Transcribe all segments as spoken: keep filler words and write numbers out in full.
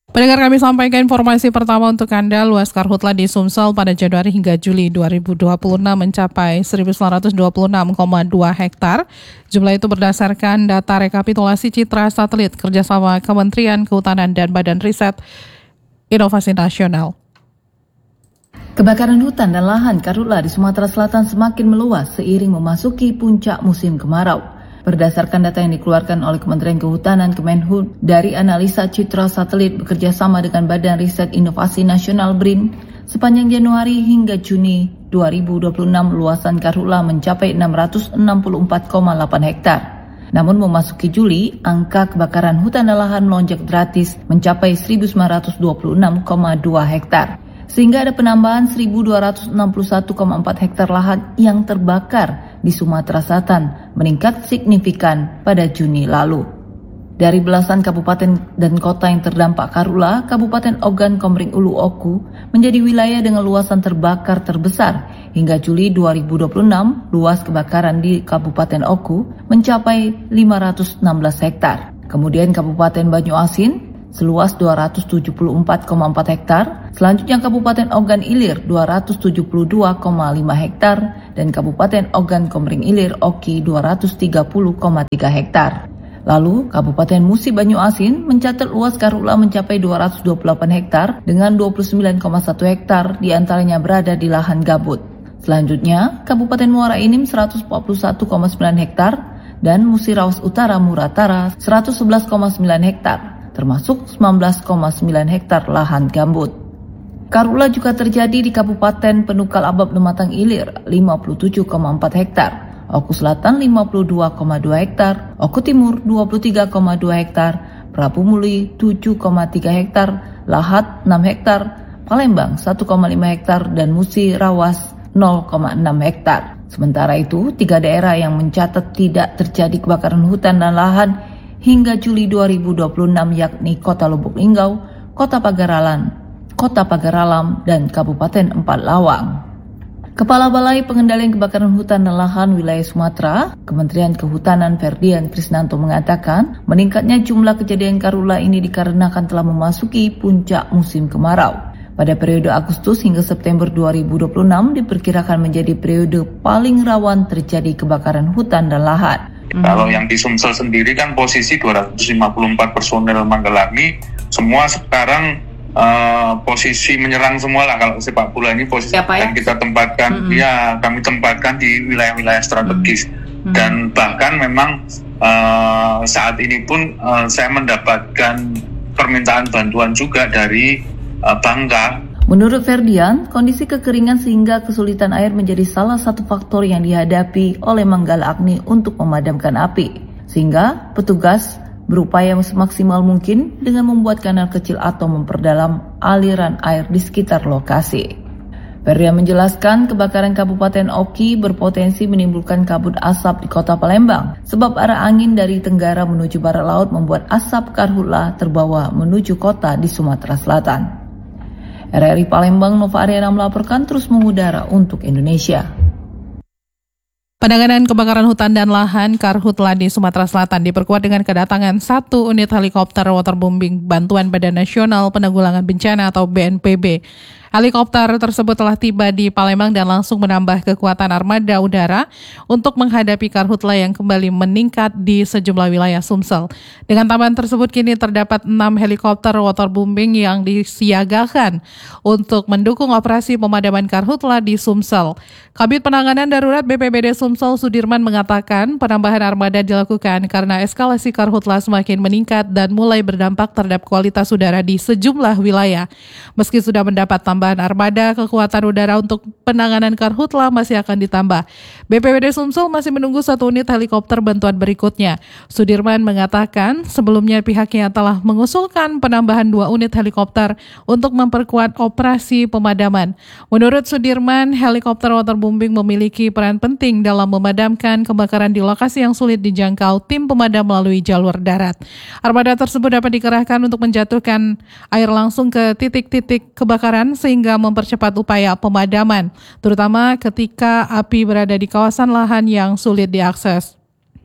Pendengar, kami sampaikan informasi pertama untuk Anda. Luas karhutla di Sumsel pada Januari hingga Juli dua ribu dua puluh enam mencapai seribu sembilan ratus dua puluh enam koma dua hektar. Jumlah itu berdasarkan data rekapitulasi citra satelit kerjasama Kementerian Kehutanan dan Badan Riset Inovasi Nasional. Kebakaran hutan dan lahan karhutla di Sumatera Selatan semakin meluas seiring memasuki puncak musim kemarau. Berdasarkan data yang dikeluarkan oleh Kementerian Kehutanan Kemenhub dari analisa citra satelit bekerja sama dengan Badan Riset Inovasi Nasional B R I N, sepanjang Januari hingga Juni dua ribu dua puluh enam luasan karhutla mencapai enam ratus enam puluh empat koma delapan hektar. Namun memasuki Juli, angka kebakaran hutan dan lahan melonjak drastis mencapai seribu sembilan ratus dua puluh enam koma dua hektar. Sehingga ada penambahan seribu dua ratus enam puluh satu koma empat hektar lahan yang terbakar di Sumatera Selatan, meningkat signifikan pada Juni lalu. Dari belasan kabupaten dan kota yang terdampak karhutla, Kabupaten Ogan Komering Ulu Oku menjadi wilayah dengan luasan terbakar terbesar. Hingga Juli dua ribu dua puluh enam, luas kebakaran di Kabupaten Oku mencapai lima ratus enam belas hektar. Kemudian Kabupaten Banyuasin seluas dua ratus tujuh puluh empat koma empat hektar, selanjutnya Kabupaten Ogan Ilir dua ratus tujuh puluh dua koma lima hektar, dan Kabupaten Ogan Komering Ilir Oki dua ratus tiga puluh koma tiga hektar. Lalu Kabupaten Musi Banyuasin mencatat luas karhutla mencapai dua ratus dua puluh delapan hektar dengan dua puluh sembilan koma satu hektar diantaranya berada di lahan gambut. Selanjutnya Kabupaten Muara Enim seratus empat puluh satu koma sembilan hektar dan Musi Rawas Utara Muratara seratus sebelas koma sembilan hektar, termasuk sembilan belas koma sembilan hektar lahan gambut. Karhutla juga terjadi di Kabupaten Penukal Abab Lematang Ilir lima puluh tujuh koma empat hektar, Oku Selatan lima puluh dua koma dua hektar, Oku Timur dua puluh tiga koma dua hektar, Prabu Muli tujuh koma tiga hektar, Lahat enam hektar, Palembang satu koma lima hektar, dan Musi Rawas nol koma enam hektar. Sementara itu, tiga daerah yang mencatat tidak terjadi kebakaran hutan dan lahan hingga Juli dua ribu dua puluh enam yakni Kota Lubuk Linggau, Kota Pagaralan, Kota Pagaralam, dan Kabupaten Empat Lawang. Kepala Balai Pengendalian Kebakaran Hutan dan Lahan Wilayah Sumatera, Kementerian Kehutanan Ferdian Krisnanto mengatakan, meningkatnya jumlah kejadian karhutla ini dikarenakan telah memasuki puncak musim kemarau. Pada periode Agustus hingga September dua ribu dua puluh enam diperkirakan menjadi periode paling rawan terjadi kebakaran hutan dan lahan. Hmm. Kalau yang di Sumsel sendiri kan posisi dua ratus lima puluh empat personel Manggalarni, semua sekarang uh, posisi menyerang semua lah. Kalau sepak bola ini posisi ya, yang kita tempatkan, hmm. ya kami tempatkan di wilayah-wilayah strategis. Hmm. Dan bahkan memang uh, saat ini pun uh, saya mendapatkan permintaan bantuan juga dari uh, Bangka. Menurut Ferdian, kondisi kekeringan sehingga kesulitan air menjadi salah satu faktor yang dihadapi oleh Manggala Agni untuk memadamkan api. Sehingga petugas berupaya semaksimal mungkin dengan membuat kanal kecil atau memperdalam aliran air di sekitar lokasi. Ferdian menjelaskan kebakaran Kabupaten Oki berpotensi menimbulkan kabut asap di Kota Palembang sebab arah angin dari tenggara menuju barat laut membuat asap karhutla terbawa menuju kota di Sumatera Selatan. R R I Palembang, Nova Ariana melaporkan terus mengudara untuk Indonesia. Penanganan kebakaran hutan dan lahan karhutla di Sumatera Selatan diperkuat dengan kedatangan satu unit helikopter waterbombing bantuan Badan Nasional Penanggulangan Bencana atau B N P B. Helikopter tersebut telah tiba di Palembang dan langsung menambah kekuatan armada udara untuk menghadapi karhutla yang kembali meningkat di sejumlah wilayah Sumsel. Dengan tambahan tersebut kini terdapat enam helikopter waterbombing yang disiagakan untuk mendukung operasi pemadaman karhutla di Sumsel. Kabid Penanganan Darurat B P B D Sumsel Sudirman mengatakan penambahan armada dilakukan karena eskalasi karhutla semakin meningkat dan mulai berdampak terhadap kualitas udara di sejumlah wilayah. Meski sudah mendapat tambahan armada, kekuatan udara untuk penanganan karhutla masih akan ditambah. B P B D Sumsel masih menunggu satu unit helikopter bantuan berikutnya. Sudirman mengatakan sebelumnya pihaknya telah mengusulkan penambahan dua unit helikopter untuk memperkuat operasi pemadaman. Menurut Sudirman, helikopter waterbombing memiliki peran penting dalam memadamkan kebakaran di lokasi yang sulit dijangkau tim pemadam melalui jalur darat. Armada tersebut dapat dikerahkan untuk menjatuhkan air langsung ke titik-titik kebakaran sehingga mempercepat upaya pemadaman, terutama ketika api berada di kawasan lahan yang sulit diakses.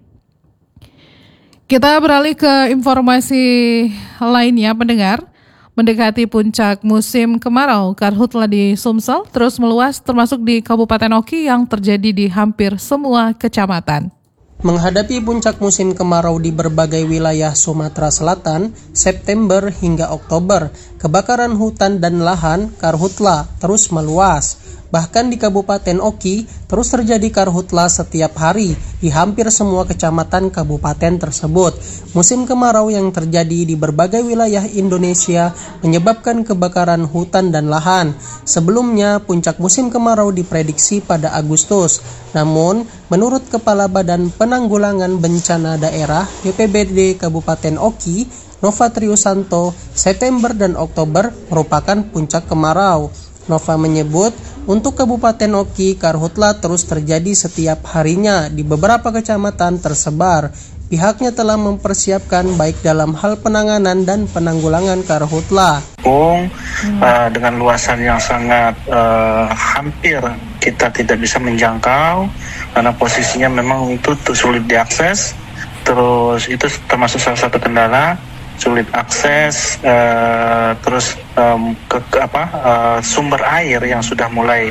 Kita beralih ke informasi lainnya, pendengar. Mendekati puncak musim kemarau, karhutla di Sumsel terus meluas termasuk di Kabupaten Oki yang terjadi di hampir semua kecamatan. Menghadapi puncak musim kemarau di berbagai wilayah Sumatera Selatan, September hingga Oktober, kebakaran hutan dan lahan karhutla terus meluas. Bahkan di Kabupaten Oki, terus terjadi karhutla setiap hari di hampir semua kecamatan kabupaten tersebut. Musim kemarau yang terjadi di berbagai wilayah Indonesia menyebabkan kebakaran hutan dan lahan. Sebelumnya, puncak musim kemarau diprediksi pada Agustus. Namun, menurut Kepala Badan Penanggulangan Bencana Daerah B P B D Kabupaten Oki, Nova Triusanto, September dan Oktober merupakan puncak kemarau. Nova menyebut, untuk Kabupaten Oki, karhutla terus terjadi setiap harinya di beberapa kecamatan tersebar. Pihaknya telah mempersiapkan baik dalam hal penanganan dan penanggulangan karhutla. Hmm. Uh, dengan luasan yang sangat uh, hampir kita tidak bisa menjangkau karena posisinya memang itu sulit diakses. Terus itu termasuk salah satu kendala, sulit akses, uh, terus um, ke, ke apa uh, sumber air yang sudah mulai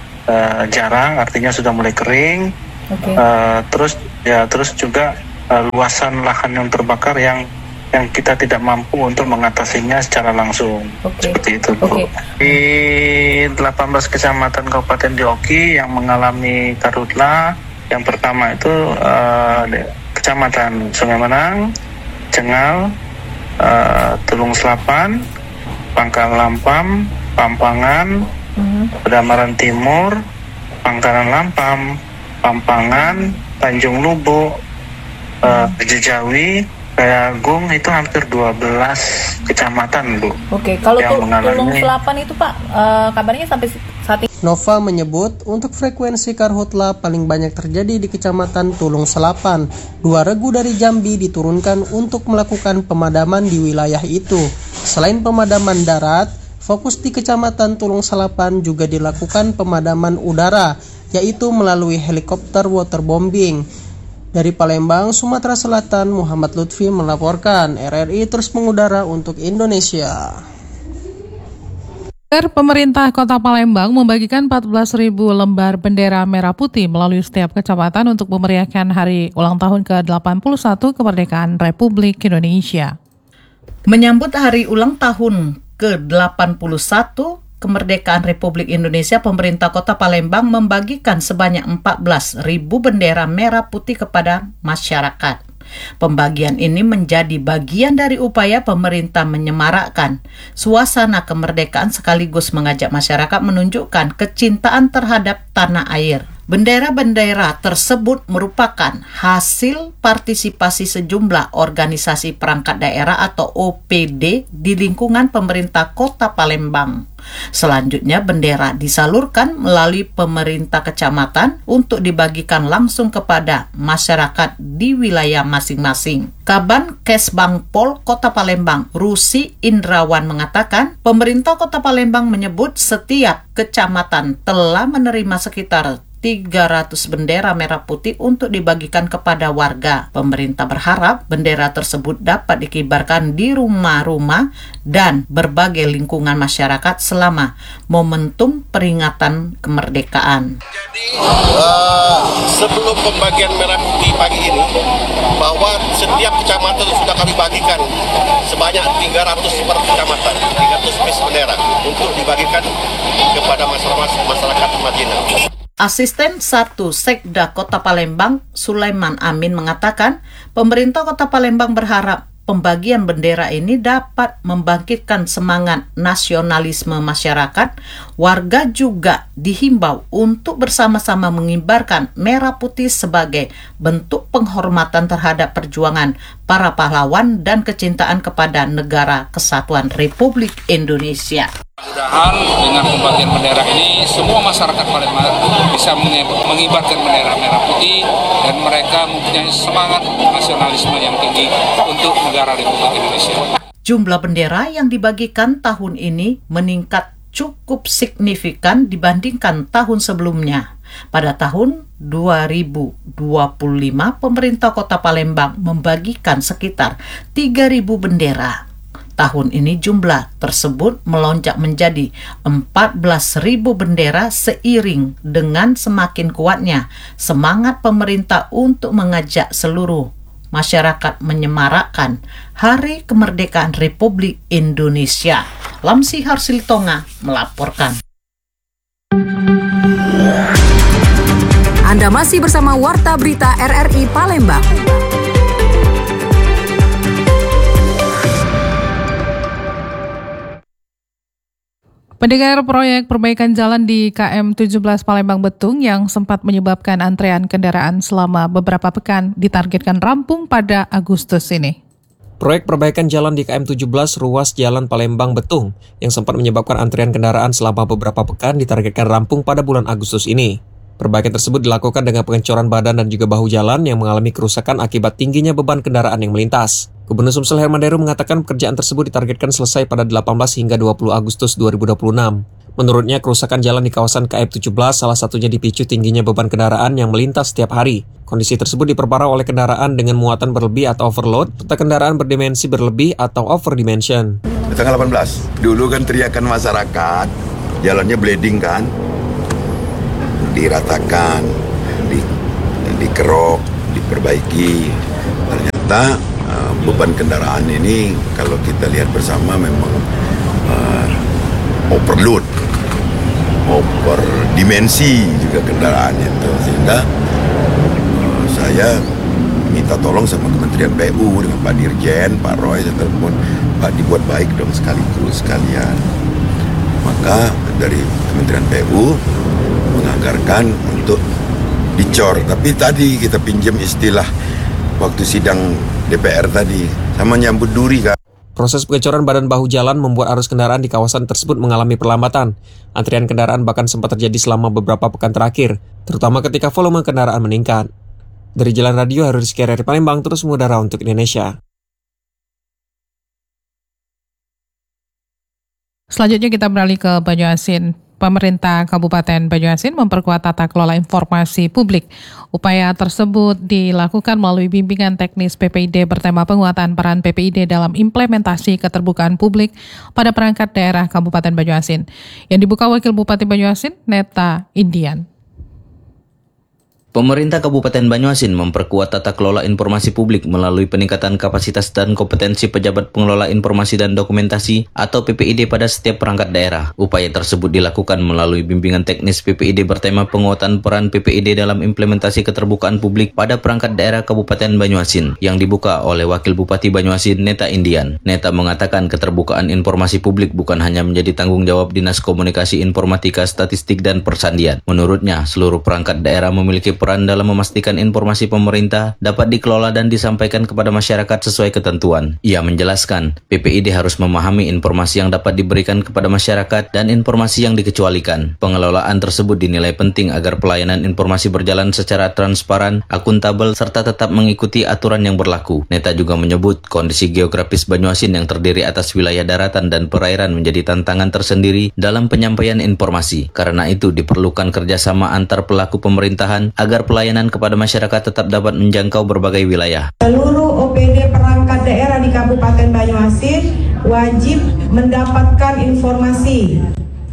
uh, jarang, artinya sudah mulai kering. Okay. Uh, terus ya terus juga uh, luasan lahan yang terbakar yang yang kita tidak mampu untuk mengatasinya secara langsung. Okay. Seperti itu, Bu. Okay. Di delapan belas kecamatan kabupaten di Oki yang mengalami karhutla, yang pertama itu uh, Kecamatan Sungai Menang, Cengal, Uh, Tulung Selapan, Pangkal Lampam, Pampangan, uh-huh. Pedamaran Timur, Pangkalan Lampam, Pampangan, Tanjung Lubu, uh, Jejawi, Kayagung, itu hampir dua belas kecamatan, Bu. Oke, kalau tu- Tulung Selapan itu Pak, uh, kabarnya sampai saat ini. Nova menyebut untuk frekuensi karhutla paling banyak terjadi di Kecamatan Tulung Selapan. Dua regu dari Jambi diturunkan untuk melakukan pemadaman di wilayah itu. Selain pemadaman darat, fokus di Kecamatan Tulung Selapan juga dilakukan pemadaman udara, yaitu melalui helikopter waterbombing. Dari Palembang, Sumatera Selatan, Muhammad Lutfi melaporkan. R R I terus mengudara untuk Indonesia. Pemerintah Kota Palembang membagikan empat belas ribu lembar bendera merah putih melalui setiap kecamatan untuk memeriahkan hari ulang tahun ke delapan puluh satu kemerdekaan Republik Indonesia. Menyambut hari ulang tahun ke delapan puluh satu kemerdekaan Republik Indonesia, pemerintah Kota Palembang membagikan sebanyak empat belas ribu bendera merah putih kepada masyarakat. Pembagian ini menjadi bagian dari upaya pemerintah menyemarakkan suasana kemerdekaan sekaligus mengajak masyarakat menunjukkan kecintaan terhadap tanah air. Bendera-bendera tersebut merupakan hasil partisipasi sejumlah organisasi perangkat daerah atau O P D di lingkungan pemerintah Kota Palembang. Selanjutnya bendera disalurkan melalui pemerintah kecamatan untuk dibagikan langsung kepada masyarakat di wilayah masing-masing. Kaban Kesbangpol Kota Palembang, Rusi Indrawan mengatakan, pemerintah Kota Palembang menyebut setiap kecamatan telah menerima sekitar tiga ratus bendera merah putih untuk dibagikan kepada warga. Pemerintah berharap bendera tersebut dapat dikibarkan di rumah-rumah dan berbagai lingkungan masyarakat selama momentum peringatan kemerdekaan. Jadi uh, sebelum pembagian merah putih pagi ini, bahwa setiap kecamatan sudah kami bagikan sebanyak tiga ratus per kecamatan, tiga ratus piece bendera untuk dibagikan kepada masyarakat masyarakat Madinah. Asisten satu Sekda Kota Palembang, Sulaiman Amin mengatakan, pemerintah Kota Palembang berharap pembagian bendera ini dapat membangkitkan semangat nasionalisme masyarakat. Warga juga dihimbau untuk bersama-sama mengibarkan merah putih sebagai bentuk penghormatan terhadap perjuangan para pahlawan dan kecintaan kepada negara kesatuan Republik Indonesia. Mudah-mudahan dengan pembagian bendera ini semua masyarakat Palembang bisa mengibarkan bendera merah putih dan mereka mempunyai semangat nasionalisme yang tinggi untuk negara Republik Indonesia. Jumlah bendera yang dibagikan tahun ini meningkat cukup signifikan dibandingkan tahun sebelumnya. Pada tahun dua ribu dua puluh lima, pemerintah Kota Palembang membagikan sekitar tiga ribu bendera. Tahun ini jumlah tersebut melonjak menjadi empat belas ribu bendera seiring dengan semakin kuatnya semangat pemerintah untuk mengajak seluruh masyarakat menyemarakkan Hari Kemerdekaan Republik Indonesia. Lamsi Harsilitonga melaporkan. Anda masih bersama Warta Berita R R I Palembang. Pendengar, proyek perbaikan jalan di K M tujuh belas Palembang Betung yang sempat menyebabkan antrean kendaraan selama beberapa pekan ditargetkan rampung pada Agustus ini. Proyek perbaikan jalan di K M tujuh belas ruas Jalan Palembang Betung yang sempat menyebabkan antrian kendaraan selama beberapa pekan ditargetkan rampung pada bulan Agustus ini. Perbaikan tersebut dilakukan dengan pengecoran badan dan juga bahu jalan yang mengalami kerusakan akibat tingginya beban kendaraan yang melintas. Gubernur Sumsel Herman Deru mengatakan pekerjaan tersebut ditargetkan selesai pada delapan belas hingga dua puluh Agustus dua ribu dua puluh enam. Menurutnya, kerusakan jalan di kawasan K M tujuh belas salah satunya dipicu tingginya beban kendaraan yang melintas setiap hari. Kondisi tersebut diperparah oleh kendaraan dengan muatan berlebih atau overload, serta kendaraan berdimensi berlebih atau overdimension. Tanggal delapan belas, dulu kan teriakan masyarakat, jalannya bleeding kan, diratakan, di, dikerok, diperbaiki. Ternyata uh, beban kendaraan ini kalau kita lihat bersama memang uh, overload, overdimensi juga kendaraan itu, sehingga uh, saya minta tolong sama Kementerian P U dengan Pak Dirjen, Pak Roy, saya telepon, Pak dibuat baik dong sekaligus sekalian. Maka dari Kementerian P U menganggarkan untuk dicor, tapi tadi kita pinjam istilah waktu sidang D P R tadi, sama nyambut duri kan. Proses pengecoran badan bahu jalan membuat arus kendaraan di kawasan tersebut mengalami perlambatan. Antrian kendaraan bahkan sempat terjadi selama beberapa pekan terakhir, terutama ketika volume kendaraan meningkat. Dari Jalan Radio, Heru Rizky R R I Palembang, terus mengudara untuk Indonesia. Selanjutnya kita beralih ke Banyuasin. Pemerintah Kabupaten Banyuasin memperkuat tata kelola informasi publik. Upaya tersebut dilakukan melalui bimbingan teknis P P I D bertema penguatan peran P P I D dalam implementasi keterbukaan publik pada perangkat daerah Kabupaten Banyuasin, yang dibuka Wakil Bupati Banyuasin, Neta Indian. Pemerintah Kabupaten Banyuasin memperkuat tata kelola informasi publik melalui peningkatan kapasitas dan kompetensi pejabat pengelola informasi dan dokumentasi atau P P I D pada setiap perangkat daerah. Upaya tersebut dilakukan melalui bimbingan teknis P P I D bertema penguatan peran P P I D dalam implementasi keterbukaan publik pada perangkat daerah Kabupaten Banyuasin yang dibuka oleh Wakil Bupati Banyuasin, Neta Indian. Neta mengatakan keterbukaan informasi publik bukan hanya menjadi tanggung jawab Dinas Komunikasi Informatika, Statistik dan Persandian. Menurutnya, seluruh perangkat daerah memiliki peran dalam memastikan informasi pemerintah dapat dikelola dan disampaikan kepada masyarakat sesuai ketentuan. Ia menjelaskan, P P I D harus memahami informasi yang dapat diberikan kepada masyarakat dan informasi yang dikecualikan. Pengelolaan tersebut dinilai penting agar pelayanan informasi berjalan secara transparan, akuntabel, serta tetap mengikuti aturan yang berlaku. Neta juga menyebut kondisi geografis Banyuasin yang terdiri atas wilayah daratan dan perairan menjadi tantangan tersendiri dalam penyampaian informasi. Karena itu diperlukan kerjasama antar pelaku pemerintahan agar pelayanan kepada masyarakat tetap dapat menjangkau berbagai wilayah. Seluruh O P D perangkat daerah di Kabupaten Banyuasin wajib mendapatkan informasi,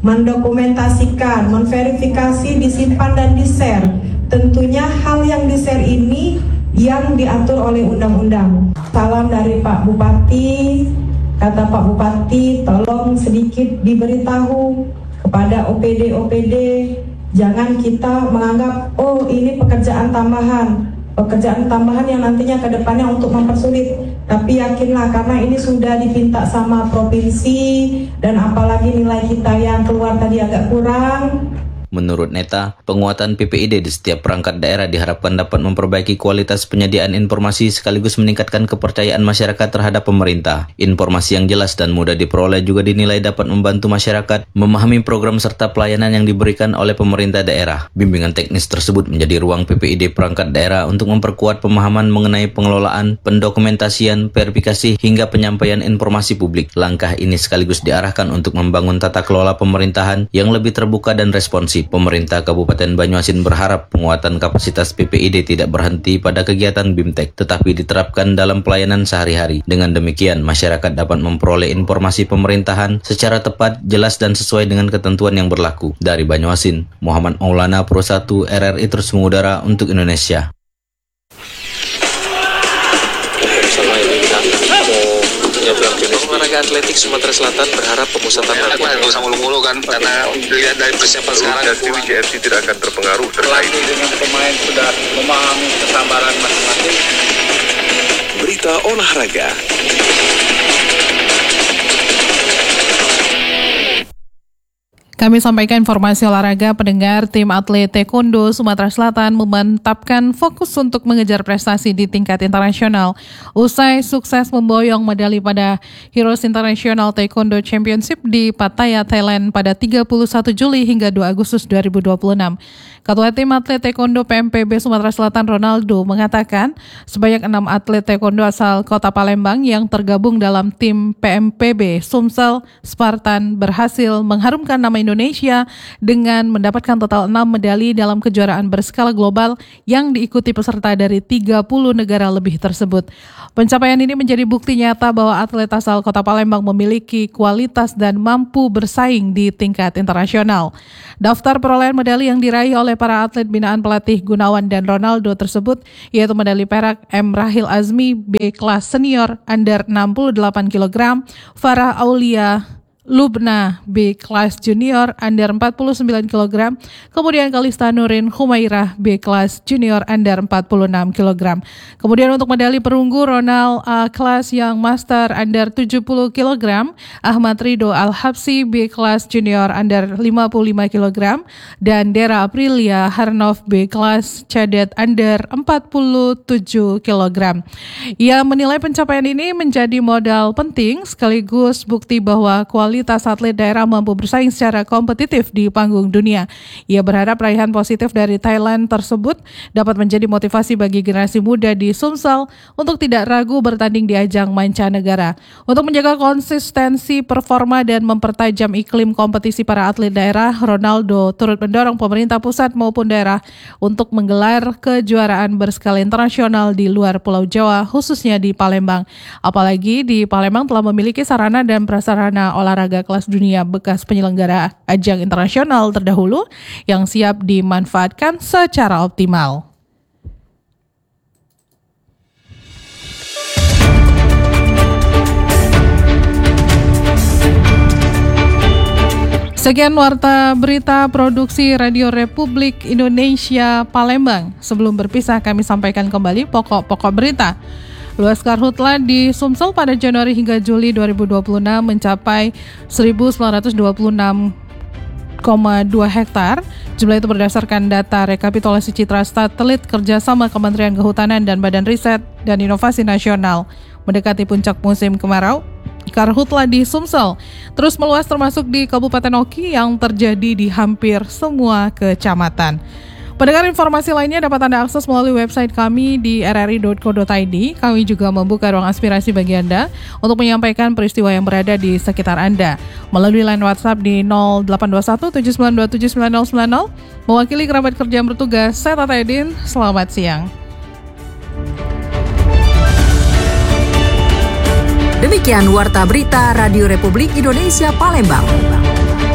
mendokumentasikan, memverifikasi, disimpan dan di-share. Tentunya hal yang di-share ini yang diatur oleh undang-undang. Salam dari Pak Bupati, kata Pak Bupati, tolong sedikit diberitahu kepada O P D-O P D. Jangan kita menganggap, oh ini pekerjaan tambahan, pekerjaan tambahan yang nantinya ke depannya untuk mempersulit. Tapi yakinlah karena ini sudah dipinta sama provinsi dan apalagi nilai kita yang keluar tadi agak kurang. Menurut Neta, penguatan P P I D di setiap perangkat daerah diharapkan dapat memperbaiki kualitas penyediaan informasi sekaligus meningkatkan kepercayaan masyarakat terhadap pemerintah. Informasi yang jelas dan mudah diperoleh juga dinilai dapat membantu masyarakat memahami program serta pelayanan yang diberikan oleh pemerintah daerah. Bimbingan teknis tersebut menjadi ruang P P I D perangkat daerah untuk memperkuat pemahaman mengenai pengelolaan, pendokumentasian, verifikasi, hingga penyampaian informasi publik. Langkah ini sekaligus diarahkan untuk membangun tata kelola pemerintahan yang lebih terbuka dan responsif. Persib. Pemerintah Kabupaten Banyuasin berharap penguatan kapasitas P P I D tidak berhenti pada kegiatan BIMTEK, tetapi diterapkan dalam pelayanan sehari-hari. Dengan demikian, masyarakat dapat memperoleh informasi pemerintahan secara tepat, jelas, dan sesuai dengan ketentuan yang berlaku. Dari Banyuasin, Muhammad Maulana, Pro satu R R I terus mengudara untuk Indonesia. Olahraga atletik Sumatera Selatan berharap pemusatan latihan. Nggak usah mulu-mulu kan, karena dilihat dari persiapan sekarang, W J R C tidak akan terpengaruh. Pelatih dengan pemain sudah memahami kesabaran masing-masing. Berita olahraga. Kami sampaikan informasi olahraga. Pendengar, tim atlet taekwondo Sumatera Selatan memantapkan fokus untuk mengejar prestasi di tingkat internasional. Usai sukses memboyong medali pada Heroes International Taekwondo Championship di Pattaya, Thailand pada tiga puluh satu Juli hingga dua Agustus dua ribu dua puluh enam. Ketua Tim Atlet Taekwondo P M P B Sumatera Selatan Ronaldo mengatakan sebanyak enam atlet taekwondo asal Kota Palembang yang tergabung dalam tim P M P B Sumsel Spartan berhasil mengharumkan nama Indonesia dengan mendapatkan total enam medali dalam kejuaraan berskala global yang diikuti peserta dari tiga puluh negara lebih tersebut. Pencapaian ini menjadi bukti nyata bahwa atlet asal Kota Palembang memiliki kualitas dan mampu bersaing di tingkat internasional. Daftar perolehan medali yang diraih oleh para atlet binaan pelatih Gunawan dan Ronaldo tersebut yaitu medali perak M. Rahil Azmi B kelas senior under enam puluh delapan kilogram, Farah Aulia Lubna B kelas junior under empat puluh sembilan kilogram, kemudian Kalista Nurin Humairah B kelas junior under empat puluh enam kilogram. Kemudian untuk medali perunggu Ronald A kelas yang master under tujuh puluh kilogram, Ahmad Rido Al-Habsi B kelas junior under lima puluh lima kilogram, dan Dera Aprilia Harnov B kelas cadet under empat puluh tujuh kilogram. Ia menilai pencapaian ini menjadi modal penting sekaligus bukti bahwa kualitas Kualitas atlet daerah mampu bersaing secara kompetitif di panggung dunia. Ia berharap raihan positif dari Thailand tersebut dapat menjadi motivasi bagi generasi muda di Sumsel untuk tidak ragu bertanding di ajang mancanegara. Untuk menjaga konsistensi performa dan mempertajam iklim kompetisi para atlet daerah, Ronaldo turut mendorong pemerintah pusat maupun daerah untuk menggelar kejuaraan berskala internasional di luar Pulau Jawa, khususnya di Palembang. Apalagi di Palembang telah memiliki sarana dan prasarana olahraga kelas dunia bekas penyelenggara ajang internasional terdahulu yang siap dimanfaatkan secara optimal. Sekian warta berita produksi Radio Republik Indonesia Palembang. Sebelum berpisah kami sampaikan kembali pokok-pokok berita. Luas karhutla di Sumsel pada Januari hingga Juli dua ribu dua puluh enam mencapai seribu sembilan ratus dua puluh enam koma dua hektar. Jumlah itu berdasarkan data rekapitulasi citra satelit kerjasama Kementerian Kehutanan dan Badan Riset dan Inovasi Nasional. Mendekati puncak musim kemarau, karhutla di Sumsel terus meluas termasuk di Kabupaten Oki yang terjadi di hampir semua kecamatan. Pendengar, informasi lainnya dapat Anda akses melalui website kami di r r i dot co dot i d. Kami juga membuka ruang aspirasi bagi Anda untuk menyampaikan peristiwa yang berada di sekitar Anda melalui line WhatsApp di nol delapan dua satu tujuh sembilan dua tujuh sembilan nol sembilan nol. Mewakili kerabat kerja yang bertugas, saya Tata Edin. Selamat siang. Demikian Warta Berita Radio Republik Indonesia Palembang.